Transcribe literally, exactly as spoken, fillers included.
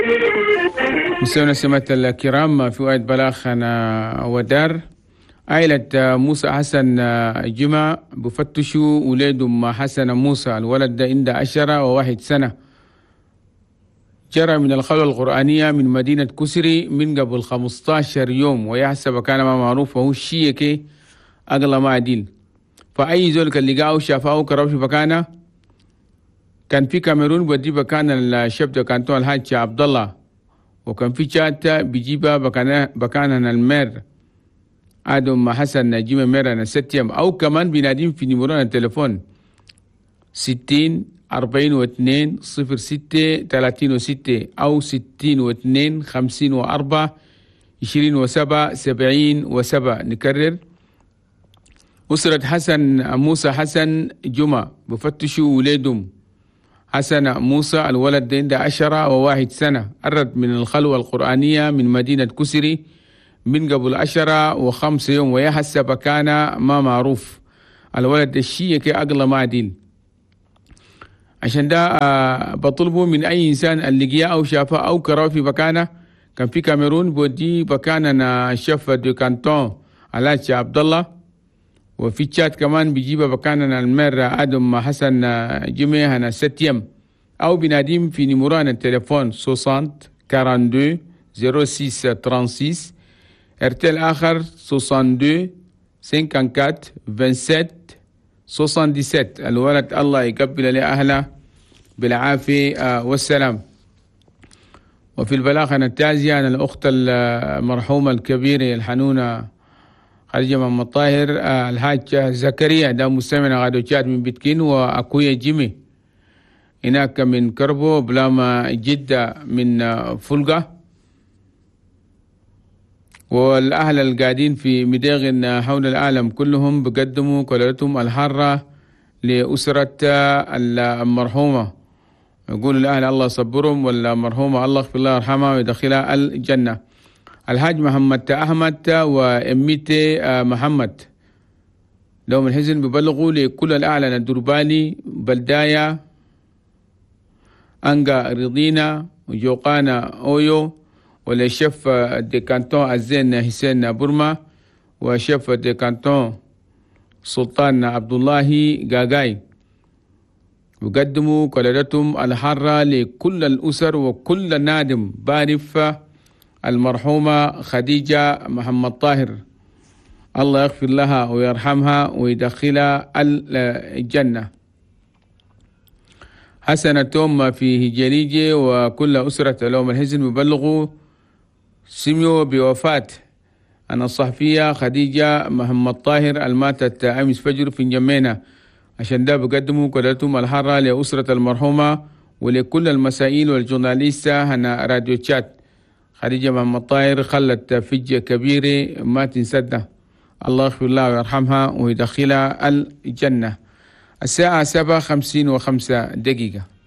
مستمعينا السماء الكرام، في وقت بلاخنا ودار عائلة موسى حسن جمع بفتشوا ولاد أم حسن موسى. الولد ده عنده عشرة وواحد سنة، جرى من الخلوة القرآنية من مدينة كسري من قبل خمستاشر يوم، ويحسب كان ما معروف وهو الشيكي أغلى ما عديل. فأي زول كان لقاه شافاه كرب في بكانه. كان في كاميرون بدي بكان الشاب ده كان الحاج عبد الله، وكان في شات بيجيبها بكان بكان المير آدم حسن نجيم ميرنا ستيم، أو كمان بنادين في نمرنا التليفون ستين أربعين واثنين صفر ستة ثلاثين وستة أو ستين واثنين خمسين وأربعة عشرين وسبعة سبعين وسبعة. نكرر: أسرة حسن موسى حسن جمعة بفتشوا ولادهم حسن موسى. الولد ده عنده عشرة وواحد سنة، قرب من الخلوة القرآنية من مدينة كسري من قبل عشرة وخمسة يوم، ويحسب كان ما معروف. الولد الشيكي أغلى ما عديل. عشان ده آه بطلبوا من أي إنسان اللي لقياه أو شافه أو كراه في بكانه. كان في كاميرون بودي بكاننا شيف دو كانتون علاج عبد الله، وفي تشات كمان بيجيبها بكاننا المير آدم حسن جمعة هنا ستيم، أو بناديم في نمران التليفون ستين اثنين وأربعين صفر ستة ستة وستين، ارتل آخر اثنين وستين أربعة وخمسين سبعة سبعة سبعة. الولد الله يقبل لأهله بالعافية والسلام. وفي البلاغة التازية أنا الأخت المرحومة الكبيرة الحنونة خديجة محمد طاهر، الحاج زكريا ده مستمعنا غادوشات من بتكين، وأكويا جيمي هناك من كربو، بلاما جدة من فلقة، والأهل القاعدين في مداغن حول العالم كلهم بقدموا كلتهم الحارة لأسرة المرحومة. يقول الأهل الله صبرهم، والمرحومة الله اغفر الله يرحمها ويدخلها الجنة. الحاج محمد أحمد وأميتي محمد لهم الحزن ببلغوا لكل الأعلى الدربالي بلدايا أنجا رضينا وجوقانا أويو، والشيف دي كانتون الزين حسين برما، وشيف دي كانتون سلطان عبد الله غاغاي. بقدموا كلدتهم الحارة لكل الأسر وكل النادم بارف المرحومة خديجة محمد طاهر، الله يغفر لها ويرحمها ويدخلها الجنة. حسنة توم في هجريجي وكل أسرة لهم الحزن ببلغوا سميوا بوفاة أن الصحفية خديجة محمد طاهر الماتت أمس فجر في جمينة. عشان ده بقدموا كلتهم الحارة لأسرة المرحومة ولكل المسائل والجورناليستا هنا راديو تشات. خديجة محمد طاهر خلت فجة كبيرة ما تنسدها، الله يغفر لها ويرحمها ويدخلها الجنة. الساعة سبعة خمسين وخمسة دقيقة.